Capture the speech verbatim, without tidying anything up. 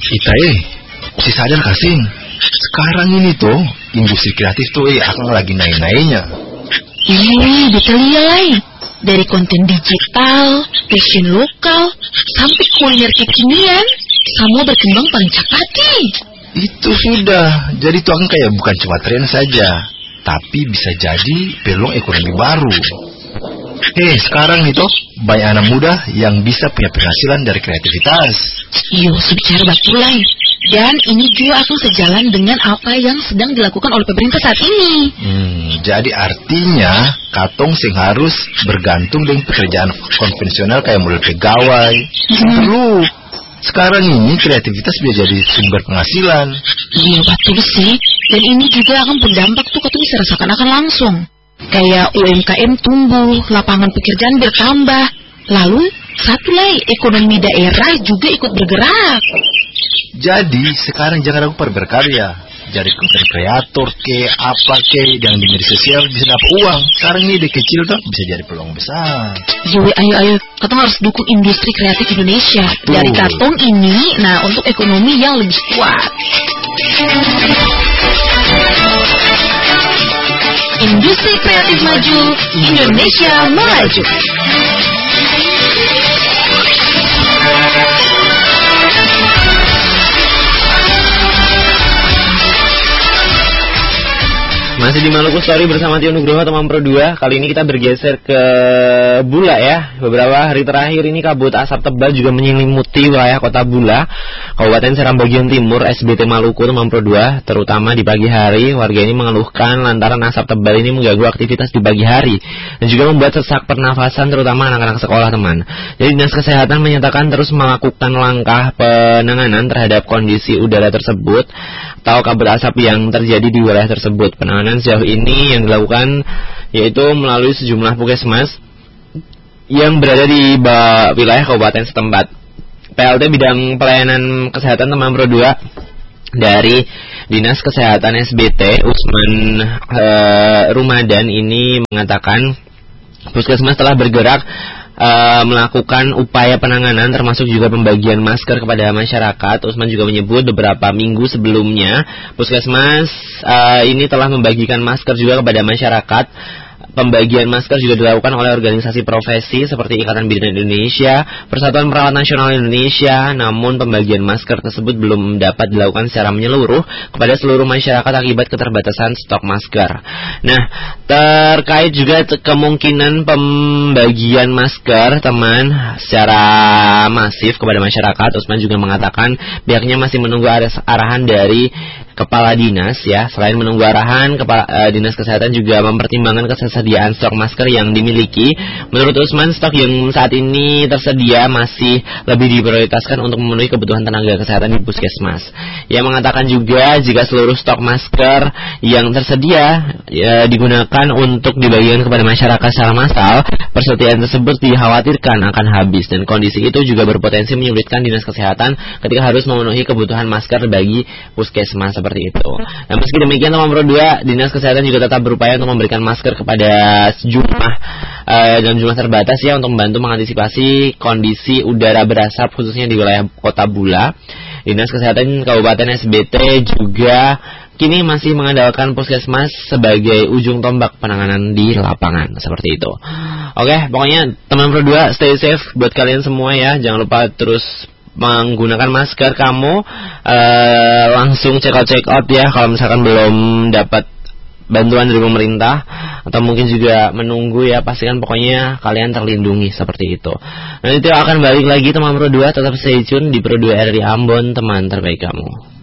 Itae, si sadar kasing. Sekarang ini tuh industri kreatif tuh eh akan lagi naik-naiknya. Ini betul ya, Lai. Dari konten digital, fashion lokal, sampai kuliner kekinian, semua berkembang paling cepat nih. Itu sudah, jadi itu akan kayak bukan cuma tren saja, tapi bisa jadi peluang ekonomi baru. Hei, sekarang itu banyak anak muda yang bisa punya penghasilan dari kreativitas. Iya, bicara betul, Lai. Dan ini juga akan sejalan dengan apa yang sedang dilakukan oleh pemerintah saat ini. Hmm, jadi artinya katong sing harus bergantung dengan pekerjaan konvensional kayak model pegawai. Hmm. Perlu. Sekarang ini kreativitas bisa jadi sumber penghasilan. Iya, betul sih. Dan ini juga akan berdampak tuh katong bisa rasakan akan langsung. Kayak U M K M tumbuh, lapangan pekerjaan bertambah. Lalu, satu lagi, ekonomi daerah juga ikut bergerak. Jadi, sekarang jangan ragu pada berkarya. Jadi konten kreator ke, apa ke, yang di media sosial bisa dapat uang. Sekarang ini ide kecil tuh bisa jadi peluang besar. Yo, ayo, ayo. Katong harus dukung industri kreatif Indonesia. Betul. Dari katong ini, nah untuk ekonomi yang lebih kuat. Industri kreatif maju, Indonesia melaju. Masih di Maluku Story bersama Tio Nugroho teman Pro dua. Kali ini kita bergeser ke Bula ya. Beberapa hari terakhir ini kabut asap tebal juga menyelimuti wilayah kota Bula, Kabupaten Seram bagian timur S B T Maluku teman Pro dua. Terutama di pagi hari, warga ini mengeluhkan lantaran asap tebal ini mengganggu aktivitas di pagi hari dan juga membuat sesak pernafasan terutama anak-anak sekolah teman. Jadi Dinas Kesehatan menyatakan terus melakukan langkah penanganan terhadap kondisi udara tersebut atau kabut asap yang terjadi di wilayah tersebut. Penanganan sejauh ini yang dilakukan yaitu melalui sejumlah puskesmas yang berada di wilayah kabupaten setempat. P L T bidang pelayanan kesehatan teman Pro dua dari Dinas Kesehatan S B T Usman e, Rumadan ini mengatakan puskesmas telah bergerak Uh, melakukan upaya penanganan termasuk juga pembagian masker kepada masyarakat. Usman juga menyebut beberapa minggu sebelumnya puskesmas uh, ini telah membagikan masker juga kepada masyarakat. Pembagian masker juga dilakukan oleh organisasi profesi seperti Ikatan Bidan Indonesia, Persatuan Perawat Nasional Indonesia. Namun pembagian masker tersebut belum dapat dilakukan secara menyeluruh kepada seluruh masyarakat akibat keterbatasan stok masker. Nah, terkait juga kemungkinan pembagian masker teman secara masif kepada masyarakat, Usman juga mengatakan pihaknya masih menunggu arahan dari Kepala Dinas ya. Selain menunggu arahan, Kepala uh, Dinas Kesehatan juga mempertimbangkan ketersediaan stok masker yang dimiliki. Menurut Usman, stok yang saat ini tersedia masih lebih diprioritaskan untuk memenuhi kebutuhan tenaga kesehatan di puskesmas. Ia mengatakan juga jika seluruh stok masker yang tersedia ya, digunakan untuk dibagikan kepada masyarakat secara massal, persediaan tersebut dikhawatirkan akan habis dan kondisi itu juga berpotensi menyulitkan Dinas Kesehatan ketika harus memenuhi kebutuhan masker bagi puskesmas seperti itu. Nah, meski demikian teman Pro dua, Dinas Kesehatan juga tetap berupaya untuk memberikan masker kepada sejumlah uh, dalam jumlah terbatas ya untuk membantu mengantisipasi kondisi udara berasap khususnya di wilayah Kota Bula. Dinas Kesehatan Kabupaten S B T juga kini masih mengandalkan puskesmas sebagai ujung tombak penanganan di lapangan seperti itu. Oke, pokoknya teman Pro dua stay safe buat kalian semua ya. Jangan lupa terus menggunakan masker kamu, uh, langsung check out check out ya kalau misalkan belum dapat bantuan dari pemerintah atau mungkin juga menunggu ya, pastikan pokoknya kalian terlindungi seperti itu. Nanti akan balik lagi teman Pro dua, tetap stay tune di Pro dua R R I Ambon, teman terbaik kamu.